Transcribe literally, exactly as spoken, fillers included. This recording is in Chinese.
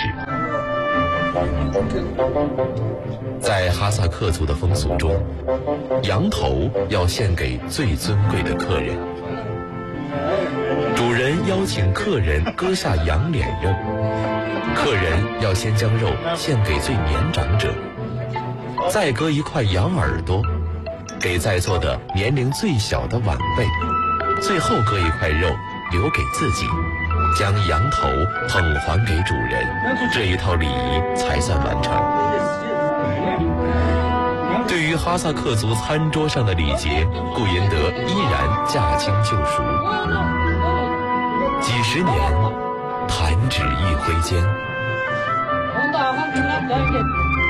事。在哈萨克族的风俗中，羊头要献给最尊贵的客人。主人邀请客人割下羊脸肉，客人要先将肉献给最年长者，再割一块羊耳朵给在座的年龄最小的晚辈，最后割一块肉留给自己，将羊头捧还给主人，这一套礼仪才算完成。对于哈萨克族餐桌上的礼节，顾银德依然驾轻就熟。几十年，弹指一挥间。